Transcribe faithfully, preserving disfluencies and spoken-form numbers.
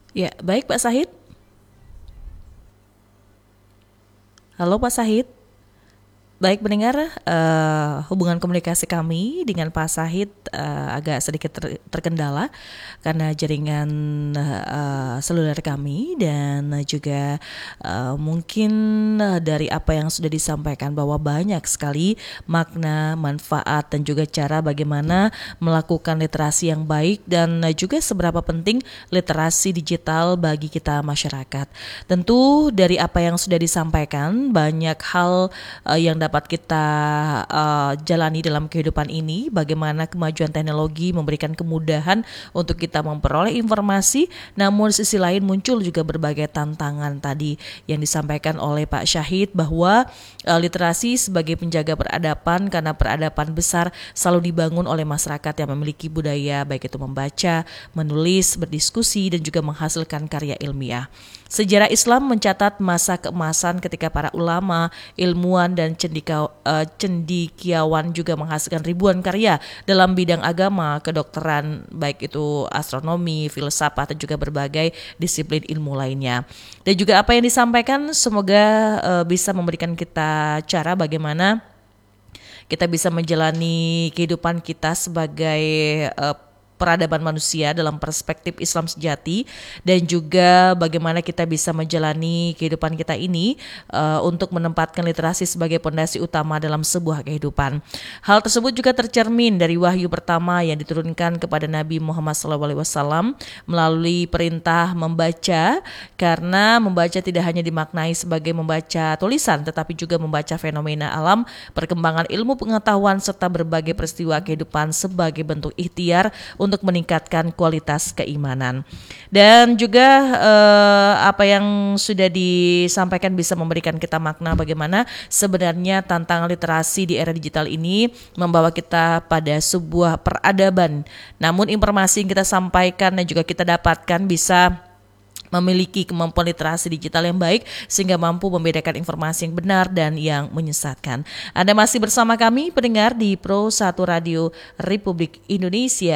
Ya, baik Pak Sahid. Halo Pak Sahid. Baik pendengar, eh, hubungan komunikasi kami dengan Pak Sahid eh, agak sedikit ter- terkendala karena jaringan eh, seluler kami dan juga eh, mungkin eh, dari apa yang sudah disampaikan bahwa banyak sekali makna, manfaat dan juga cara bagaimana melakukan literasi yang baik dan eh, juga seberapa penting literasi digital bagi kita masyarakat. Tentu dari apa yang sudah disampaikan banyak hal uh, yang dapat kita uh, jalani dalam kehidupan ini, bagaimana kemajuan teknologi memberikan kemudahan untuk kita memperoleh informasi, namun sisi lain muncul juga berbagai tantangan tadi yang disampaikan oleh Pak Syahid bahwa uh, literasi sebagai penjaga peradaban, karena peradaban besar selalu dibangun oleh masyarakat yang memiliki budaya baik itu membaca, menulis, berdiskusi dan juga menghasilkan karya ilmiah. Sejarah Islam mencatat masa keemasan ketika para ulama, ilmuwan dan cendika, uh, cendikiawan juga menghasilkan ribuan karya dalam bidang agama, kedokteran, baik itu astronomi, filsafat dan juga berbagai disiplin ilmu lainnya. Dan juga apa yang disampaikan semoga uh, bisa memberikan kita cara bagaimana kita bisa menjalani kehidupan kita sebagai uh, peradaban manusia dalam perspektif Islam sejati dan juga bagaimana kita bisa menjalani kehidupan kita ini uh, untuk menempatkan literasi sebagai pondasi utama dalam sebuah kehidupan. Hal tersebut juga tercermin dari wahyu pertama yang diturunkan kepada Nabi Muhammad shallallahu alaihi wasallam melalui perintah membaca, karena membaca tidak hanya dimaknai sebagai membaca tulisan tetapi juga membaca fenomena alam, perkembangan ilmu pengetahuan serta berbagai peristiwa kehidupan sebagai bentuk ikhtiar untuk meningkatkan kualitas keimanan. Dan juga eh, apa yang sudah disampaikan bisa memberikan kita makna bagaimana sebenarnya tantangan literasi di era digital ini membawa kita pada sebuah peradaban. Namun informasi yang kita sampaikan dan juga kita dapatkan bisa memiliki kemampuan literasi digital yang baik sehingga mampu membedakan informasi yang benar dan yang menyesatkan. Anda masih bersama kami pendengar di Pro satu Radio Republik Indonesia.